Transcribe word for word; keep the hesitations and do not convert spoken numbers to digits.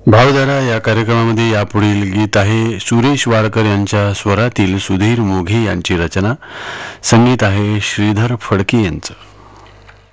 भावधारा या कार्यक्रमामध्ये यापुढील गीत आहे सुरेश वाडकर यांच्या स्वरातील सुधीर मोघे यांची रचना, संगीत आहे श्रीधर फडके यांचं.